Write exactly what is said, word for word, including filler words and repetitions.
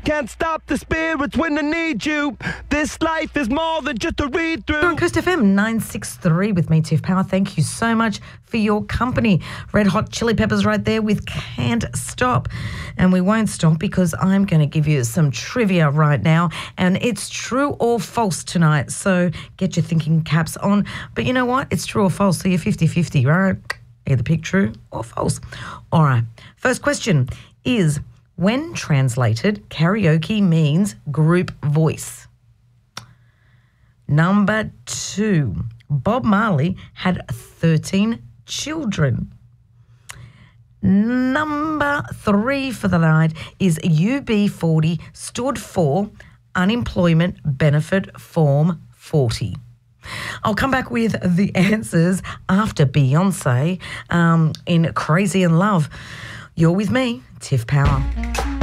Can't stop the spirits when they need you. This life is more than just a read through. You're on Coast F M nine sixty-three with me, Tiff Power. Thank you so much for your company. Red Hot Chili Peppers right there with Can't Stop. And we won't stop because I'm going to give you some trivia right now. And it's true or false tonight. So get your thinking caps on. But you know what? It's true or false. So you're fifty-fifty, right? Either pick true or false. All right. First question is, when translated, karaoke means group voice. Number two, Bob Marley had thirteen children. Number three for the night is U B forty stood for Unemployment Benefit Form forty. I'll come back with the answers after Beyonce um, in Crazy in Love. You're with me, Tiff Power.